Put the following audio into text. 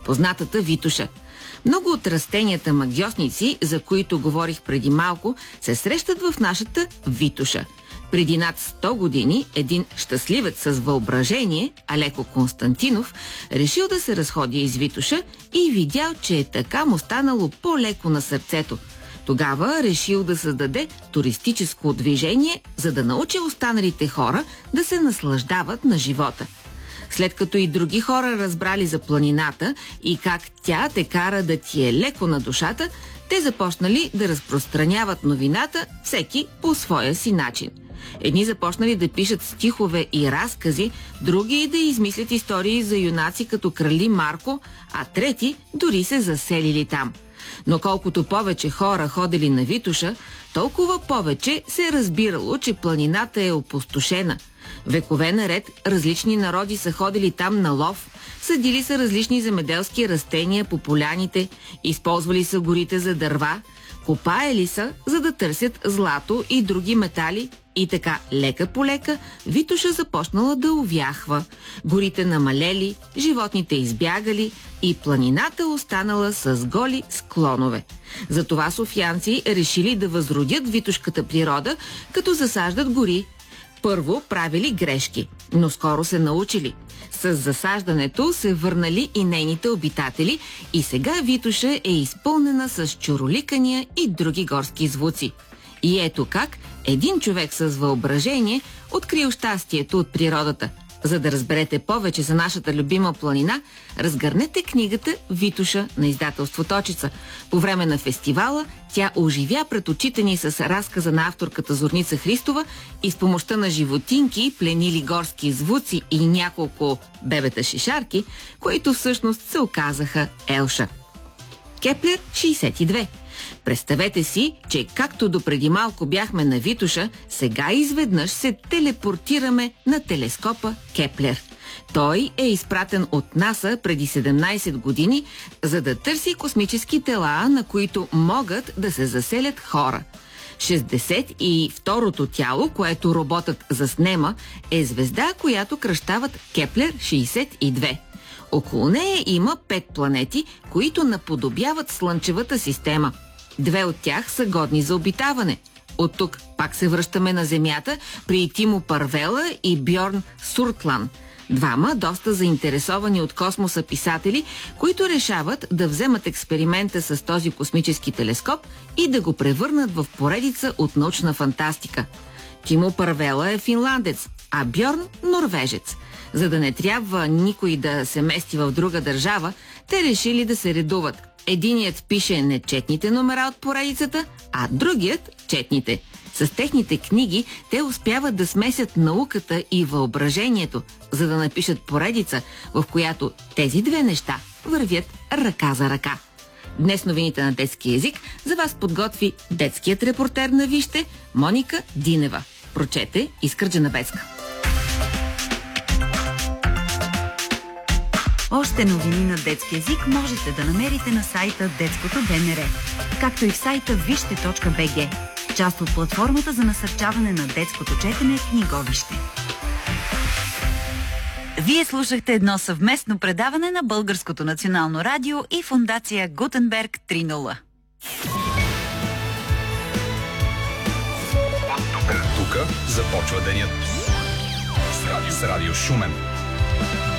познатата Витоша. Много от растенията магиосници, за които говорих преди малко, се срещат в нашата Витоша. Преди над 100 години един щастливец с въображение, Алеко Константинов, решил да се разходи из Витоша и видял, че така му станало по-леко на сърцето. Тогава решил да създаде туристическо движение, за да научи останалите хора да се наслаждават на живота. След като и други хора разбрали за планината и как тя те кара да ти е леко на душата, те започнали да разпространяват новината, всеки по своя си начин. Едни започнали да пишат стихове и разкази, други да измислят истории за юнаци като крали Марко, а трети дори се заселили там. Но колкото повече хора ходили на Витоша, толкова повече се разбирало, че планината е опустошена. Векове наред различни народи са ходили там на лов, съдили са различни земеделски растения по поляните, използвали са горите за дърва, копаели са, за да търсят злато и други метали, и така лека по лека Витоша започнала да увяхва. Горите намалели, животните избягали и планината останала с голи склонове. Затова софиянци решили да възродят витошката природа, като засаждат гори. Първо правили грешки, но скоро се научили. С засаждането се върнали и нейните обитатели и сега Витоша е изпълнена с чуроликания и други горски звуци. И ето как един човек с въображение открил щастието от природата. За да разберете повече за нашата любима планина, разгърнете книгата Витоша на издателство Точица. По време на фестивала тя оживя пред очите ни с разказа на авторката Зорница Христова и с помощта на животинки, пленили горски звуци и няколко бебета шишарки, които всъщност се оказаха Елша. Кеплер 62. Представете си, че както допреди малко бяхме на Витоша, сега изведнъж се телепортираме на телескопа Кеплер. Той е изпратен от НАСА преди 17 години, за да търси космически тела, на които могат да се заселят хора. 62-то тяло, което роботът заснема, е звезда, която кръщават Кеплер 62. Около нея има 5 планети, които наподобяват Слънчевата система. 2 от тях са годни за обитаване. От тук пак се връщаме на Земята при Тимо Парвела и Бьорн Суртлан. Двама доста заинтересовани от космоса писатели, които решават да вземат експеримента с този космически телескоп и да го превърнат в поредица от научна фантастика. Тимо Парвела е финландец, а Бьорн – норвежец. За да не трябва никой да се мести в друга държава, те решили да се редуват. Единият пише нечетните номера от поредицата, а другият – четните. С техните книги те успяват да смесят науката и въображението, за да напишат поредица, в която тези две неща вървят ръка за ръка. Днес новините на детски език за вас подготви детският репортер на Вижте Моника Динева. Прочете Искра Джанабецка. Още новини на детски език можете да намерите на сайта Детското БНР, както и в сайта вижте.бг, част от платформата за насърчаване на детското четене в Книговище. Вие слушахте едно съвместно предаване на Българското национално радио и фондация Гутенберг 3.0. Тук започва денят с Радио Шумен.